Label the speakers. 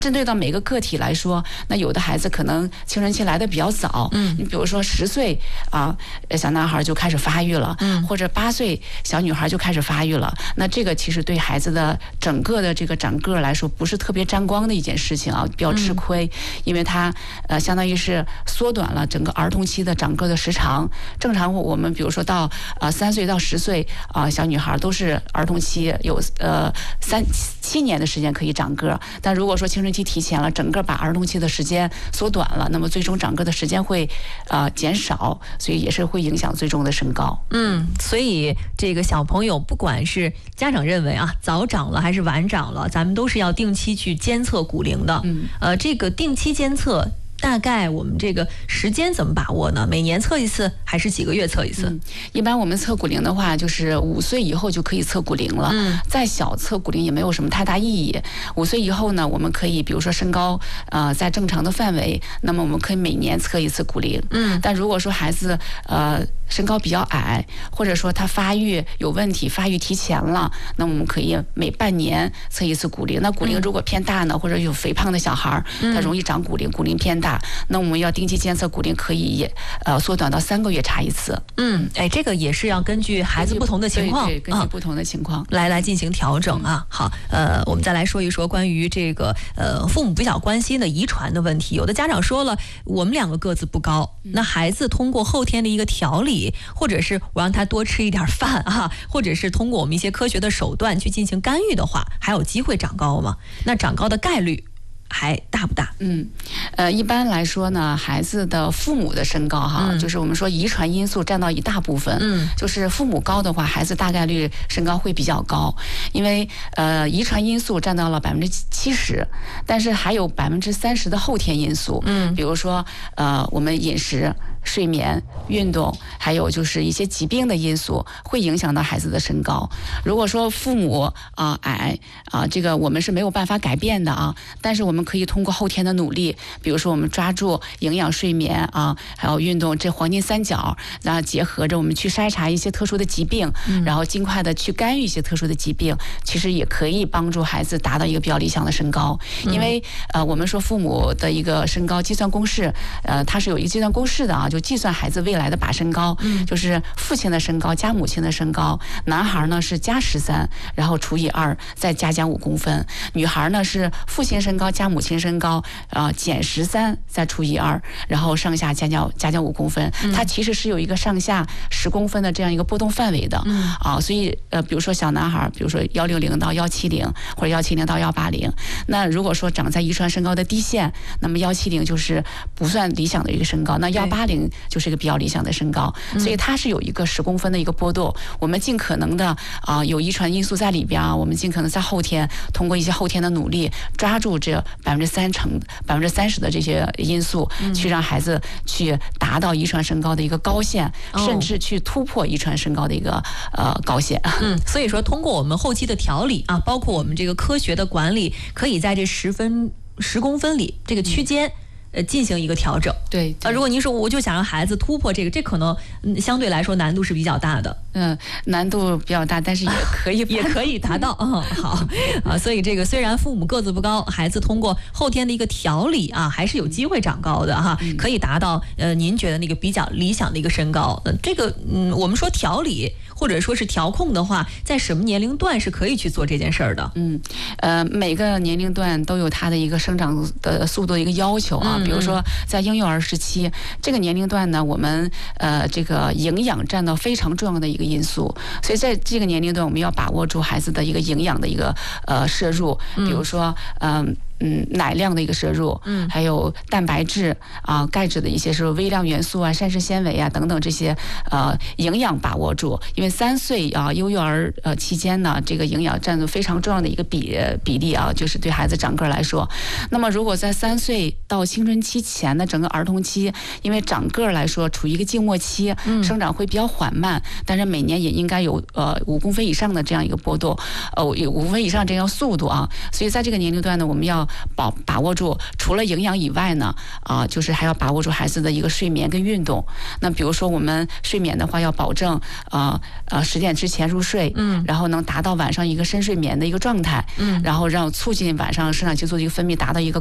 Speaker 1: 针对到每个个体来说，那有的孩子可能青春期来的比较早，你比如说10岁啊，小男孩就开始发育了，或者8岁小女孩就开始发育了，那这个其实对孩子的整个的这个长个来说，不是特别沾光的一件事情啊，比较吃亏，因为它相当于是缩短了整个儿童期的长个的时长。正常我们比如说到3岁到10岁啊，小女孩都是儿童期，有7年的时间可以长个，但如果说青春期提前了，整个把儿童期的时间缩短了，那么最终长个的时间会减少，所以也是会影响最终的身高。
Speaker 2: 所以这个小朋友不管是家长认为啊早长了还是晚长了，咱们都是要定期去监测骨龄的。这个定期监测大概我们这个时间怎么把握呢？每年测一次还是几个月测一次？
Speaker 1: 一般我们测骨龄的话，就是5岁以后就可以测骨龄了。再小测骨龄也没有什么太大意义。5岁以后呢，我们可以比如说身高在正常的范围，那么我们可以每年测一次骨龄。但如果说孩子身高比较矮，或者说他发育有问题，发育提前了，那我们可以每半年测一次骨龄。那骨龄如果偏大呢，或者有肥胖的小孩，他容易长骨龄，骨龄偏大，那我们要定期监测骨龄，可以缩短到3个月查一次。
Speaker 2: 这个也是要根据孩子不同的情况，
Speaker 1: 对，根据不同的情况
Speaker 2: 来进行调整啊。好，我们再来说一说关于这个父母比较关心的遗传的问题。有的家长说了，我们2个个子不高，那孩子通过后天的一个调理，或者是我让他多吃一点饭啊，或者是通过我们一些科学的手段去进行干预的话，还有机会长高吗？那长高的概率还大不大？
Speaker 1: 一般来说呢，孩子的父母的身高哈，就是我们说遗传因素占到一大部分。就是父母高的话，孩子大概率身高会比较高，因为遗传因素占到了70%，但是还有30%的后天因素。比如说我们饮食、睡眠、运动，还有就是一些疾病的因素，会影响到孩子的身高。如果说父母矮这个我们是没有办法改变的啊，但是我们可以通过后天的努力，比如说我们抓住营养、睡眠还有运动这黄金三角，然后结合着我们去筛查一些特殊的疾病，然后尽快的去干预一些特殊的疾病，其实也可以帮助孩子达到一个比较理想的身高。因为我们说父母的一个身高计算公式，它是有一个计算公式的啊，就计算孩子未来的靶身高，就是父亲的身高加母亲的身高，男孩呢是加13，然后除以2，再加5公分；女孩呢是父亲身高加母亲身高减13，再除以2，然后上下加5公分。它其实是有一个上下10公分的这样一个波动范围的所以比如说小男孩，比如说160到170，或者170到180，那如果说长在遗传身高的低线，那么170就是不算理想的一个身高，那180就是一个比较理想的身高。所以它是有一个10公分的一个波动，我们尽可能的有遗传因素在里边我们尽可能在后天通过一些后天的努力，抓住这30%的这些因素，去让孩子去达到遗传身高的一个高线，甚至去突破遗传身高的一个高线。
Speaker 2: 所以说通过我们后期的调理包括我们这个科学的管理，可以在这10公分里这个区间进行一个调整。
Speaker 1: 对，
Speaker 2: 如果您说我就想让孩子突破这个，这可能相对来说难度是比较大的。
Speaker 1: 难度比较大，但是也可以
Speaker 2: 达到。好所以这个虽然父母个子不高，孩子通过后天的一个调理还是有机会长高的可以达到您觉得那个比较理想的一个身高。这个我们说调理或者说是调控的话，在什么年龄段是可以去做这件事儿的？
Speaker 1: 每个年龄段都有它的一个生长的速度的一个要求比如说在婴幼儿时期这个年龄段呢，我们这个营养占到非常重要的一个因素，所以在这个年龄段我们要把握住孩子的一个营养的一个摄入，比如说奶量的一个摄入，还有蛋白质钙质的一些是微量元素膳食纤维等等这些营养把握住。因为3岁婴幼儿期间呢，这个营养占非常重要的一个比例就是对孩子长个来说。那么如果在3岁到青春期前的整个儿童期，因为长个来说处于一个静默期，生长会比较缓慢，但是每年也应该有5公分以上的这样一个波动，5公分以上这样速度所以在这个年龄段呢，我们要把握住，除了营养以外呢，就是还要把握住孩子的一个睡眠跟运动。那比如说我们睡眠的话，要保证10点之前入睡，然后能达到晚上一个深睡眠的一个状态，然后让促进晚上生长激素的一个分泌达到一个